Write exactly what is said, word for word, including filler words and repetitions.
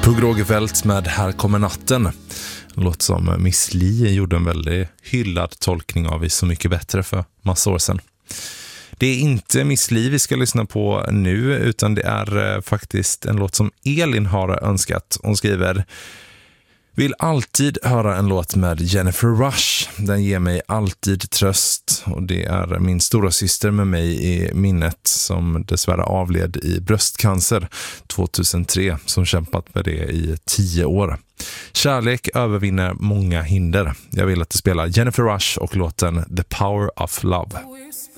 Pugh Rogefeldt med Här kommer natten. En låt som Miss Li gjorde en väldigt hyllad tolkning av i Så mycket bättre för massa år sedan. Det är inte Miss Li vi ska lyssna på nu, utan det är faktiskt en låt som Elin har önskat. Hon skriver: vill alltid höra en låt med Jennifer Rush. Den ger mig alltid tröst, och det är min stora syster med mig i minnet som dessvärre avled i bröstcancer tjugohundratre, som kämpat med det i tio år. Kärlek övervinner många hinder. Jag vill att du spelar Jennifer Rush och låten The Power of Love.